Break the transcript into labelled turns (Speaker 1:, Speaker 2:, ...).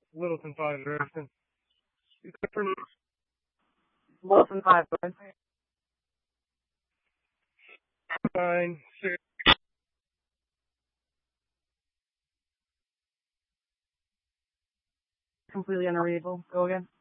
Speaker 1: Littleton 5, Drafton. You got for
Speaker 2: Littleton 5, go ahead.
Speaker 1: 9, 6.
Speaker 2: Completely unreadable. Go again.